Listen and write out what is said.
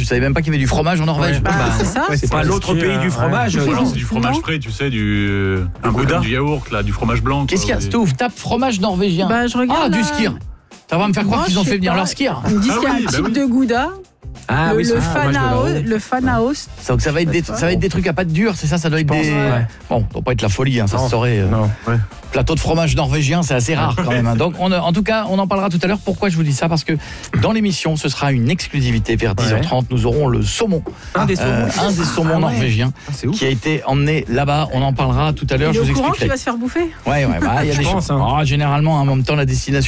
savais même pas qu'il y avait du fromage en Norvège. C'est ça. C'est pas l'autre pays du fromage. Alors, c'est du fromage frais, tu sais, un peu comme du yaourt, là, du fromage blanc. Qu'est-ce qu'il y a, Stouff? Tape fromage norvégien. Je regarde. Du skier. Ça va me faire croire qu'ils ont fait venir leur skier. Ils me disent qu'il y a un type de gouda. Le Fanaost. Donc ça va être des trucs à pâte dure, c'est ça, ça doit être des... Bon, ça doit pas être la folie, ça se saurait. Plateau de fromage norvégien, c'est assez rare quand même. Donc en tout cas, on en parlera tout à l'heure. Pourquoi je vous dis ça? Parce que dans l'émission, ce sera une exclusivité vers 10h30. Nous aurons le saumon. Un des saumons norvégiens qui a été emmené là-bas. On en parlera tout à l'heure. Il est je vous au courant expliquerai. qu'il va se faire bouffer. Il y a des choses. Généralement, en même temps, la destination